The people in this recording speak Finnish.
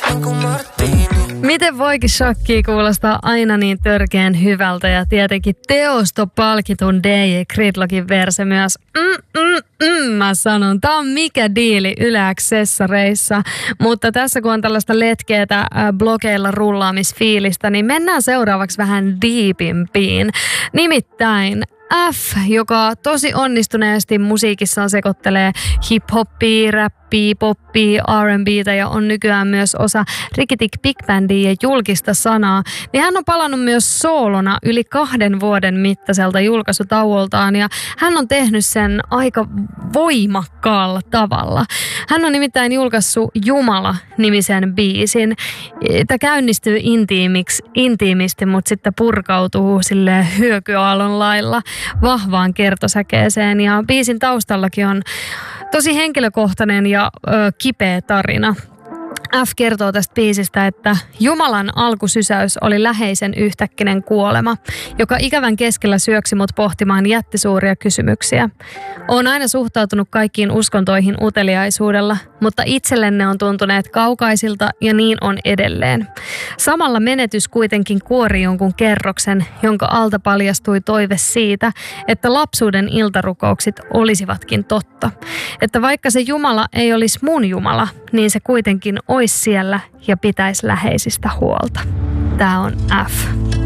Miten voikin shokkia kuulostaa aina niin törkeän hyvältä ja tietenkin teostopalkitun DJ Gridlockin verse myös. Mä sanon, tää on mikä diili Yle-X-sessareissa. Mutta tässä kun on tällaista letkeetä blogeilla rullaamisfiilistä, niin mennään seuraavaksi vähän deepimpiin. Nimittäin F, joka tosi onnistuneesti musiikissaan sekoittelee hip-hoppia, rappia, poppia, R&Btä ja on nykyään myös osa Rikitik Big Bandia ja julkista sanaa, niin hän on palannut myös soolona yli 2 vuoden mittaiselta julkaisutauoltaan ja hän on tehnyt sen aika voimakkaalla tavalla. Hän on nimittäin julkaissut Jumala-nimisen biisin. Tämä käynnistyy intiimisti, mutta sitten purkautuu silleen hyökyaallon lailla vahvaan kertosäkeeseen ja biisin taustallakin on tosi henkilökohtainen ja kipeä tarina. F kertoo tästä biisistä, että Jumalan alkusysäys oli läheisen yhtäkkinen kuolema, joka ikävän keskellä syöksi mut pohtimaan jättisuuria kysymyksiä. Olen aina suhtautunut kaikkiin uskontoihin uteliaisuudella, mutta itselle ne on tuntuneet kaukaisilta ja niin on edelleen. Samalla menetys kuitenkin kuori jonkun kerroksen, jonka alta paljastui toive siitä, että lapsuuden iltarukoukset olisivatkin totta. Että vaikka se Jumala ei olisi mun Jumala, niin se kuitenkin olisi siellä ja pitäisi läheisistä huolta. Tää on F.